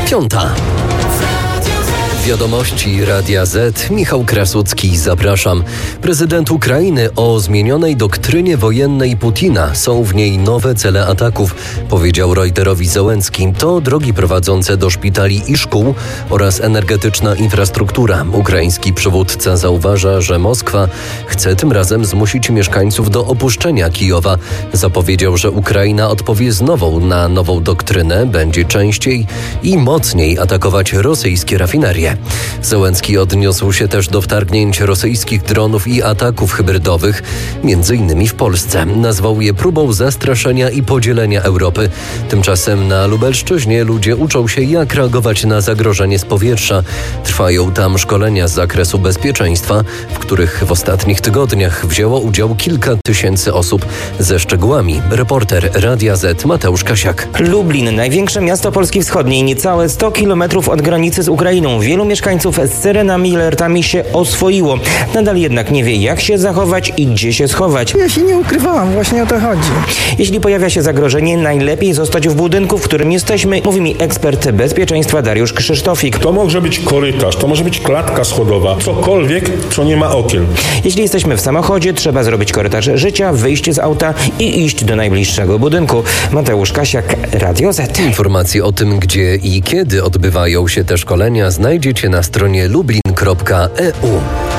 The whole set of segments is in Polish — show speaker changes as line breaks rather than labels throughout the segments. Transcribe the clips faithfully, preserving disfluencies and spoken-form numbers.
Piąta. Wiadomości Radia Z. Michał Krasucki, zapraszam. Prezydent Ukrainy o zmienionej doktrynie wojennej Putina. Są w niej nowe cele ataków, powiedział Reuterowi Zełenski. To drogi prowadzące do szpitali i szkół oraz energetyczna infrastruktura. Ukraiński przywódca zauważa, że Moskwa chce tym razem zmusić mieszkańców do opuszczenia Kijowa. Zapowiedział, że Ukraina odpowie znowu na nową doktrynę, będzie częściej i mocniej atakować rosyjskie rafinerie. Zełenski odniósł się też do wtargnięć rosyjskich dronów i ataków hybrydowych, między innymi w Polsce. Nazwał je próbą zastraszenia i podzielenia Europy. Tymczasem na Lubelszczyźnie ludzie uczą się, jak reagować na zagrożenie z powietrza. Trwają tam szkolenia z zakresu bezpieczeństwa, w których w ostatnich tygodniach wzięło udział kilka tysięcy osób. Ze szczegółami reporter Radia Z Mateusz Kasiak.
Lublin, największe miasto Polski Wschodniej, niecałe sto kilometrów od granicy z Ukrainą. Wielu mieszkańców z syrenami i alertami się oswoiło. Nadal jednak nie wie, jak się zachować i gdzie się schować.
Ja się nie ukrywałam, właśnie o to chodzi.
Jeśli pojawia się zagrożenie, najlepiej zostać w budynku, w którym jesteśmy, mówi mi ekspert bezpieczeństwa Dariusz Krzysztofik.
To może być korytarz, to może być klatka schodowa, cokolwiek, co nie ma okien.
Jeśli jesteśmy w samochodzie, trzeba zrobić korytarz życia, wyjść z auta i iść do najbliższego budynku. Mateusz Kasiak, Radio Z.
Informacje o tym, gdzie i kiedy odbywają się te szkolenia, znajdziecie na stronie lublin kropka e u.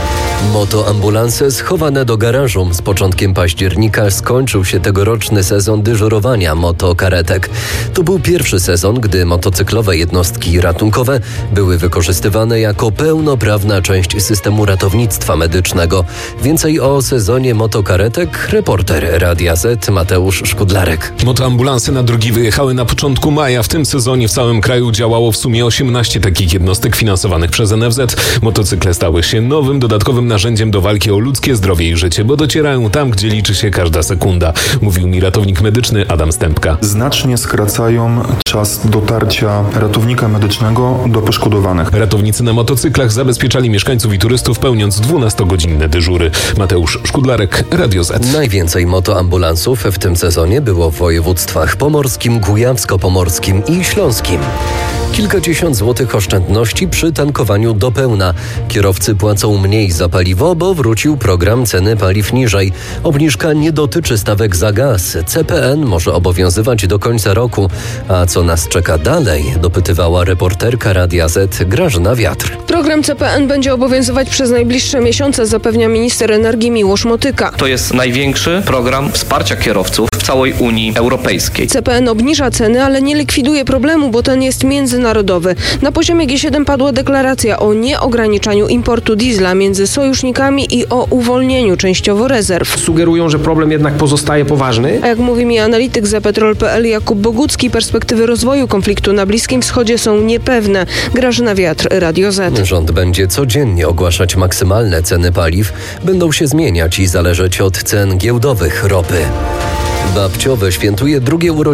Motoambulanse schowane do garażu. Z początkiem października skończył się tegoroczny sezon dyżurowania motokaretek. To był pierwszy sezon, gdy motocyklowe jednostki ratunkowe były wykorzystywane jako pełnoprawna część systemu ratownictwa medycznego. Więcej o sezonie motokaretek reporter Radia Z Mateusz Szkudlarek.
Motoambulansy na drogi wyjechały na początku maja. W tym sezonie w całym kraju działało w sumie osiemnaście takich jednostek finansowanych przez N F Z. Motocykle stały się nowym, dodatkowym narzędziem do walki o ludzkie zdrowie i życie, bo docierają tam, gdzie liczy się każda sekunda, mówił mi ratownik medyczny Adam Stępka.
Znacznie skracają czas dotarcia ratownika medycznego do poszkodowanych.
Ratownicy na motocyklach zabezpieczali mieszkańców i turystów, pełniąc dwunastogodzinne dyżury. Mateusz Szkudlarek, Radio Z.
Najwięcej motoambulansów w tym sezonie było w województwach pomorskim, kujawsko-pomorskim i śląskim. Kilkadziesiąt złotych oszczędności przy tankowaniu do pełna. Kierowcy płacą mniej za paliwo, bo wrócił program ceny paliw niżej. Obniżka nie dotyczy stawek za gaz. C P N może obowiązywać do końca roku. A co nas czeka dalej? Dopytywała reporterka Radia Z Grażyna Wiatr.
Program C P N będzie obowiązywać przez najbliższe miesiące, zapewnia minister energii Miłosz Motyka.
To jest największy program wsparcia kierowców w całej Unii Europejskiej.
C P N obniża ceny, ale nie likwiduje problemu, bo ten jest międzynarodowy. Na poziomie G siedem padła deklaracja o nieograniczaniu importu diesla między sojusznikami i o uwolnieniu częściowo rezerw.
Sugerują, że problem jednak pozostaje poważny.
A jak mówi mi analityk za petrol kropka p l Jakub Bogucki, perspektywy rozwoju konfliktu na Bliskim Wschodzie są niepewne. Grażyna Wiatr, Radio Z.
Rząd będzie codziennie ogłaszać maksymalne ceny paliw. Będą się zmieniać i zależeć od cen giełdowych ropy. Babciowe świętuje drugie urodziny.